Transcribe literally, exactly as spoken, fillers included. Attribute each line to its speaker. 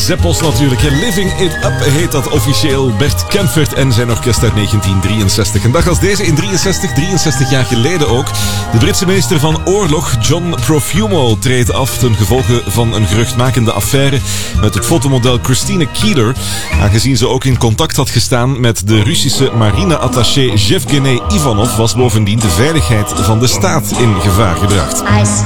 Speaker 1: Zeppos natuurlijk. Living It Up heet dat officieel. Bert Kaempfert en zijn orkest uit negentien drieënzestig. Een dag als deze in drieënzestig, drieënzestig jaar geleden ook. De Britse minister van Oorlog, John Profumo, treedt af ten gevolge van een geruchtmakende affaire met het fotomodel Christina Keeler. Aangezien ze ook in contact had gestaan met de Russische marine-attaché Yevgeny Ivanov, was bovendien de veiligheid van de staat in gevaar gebracht.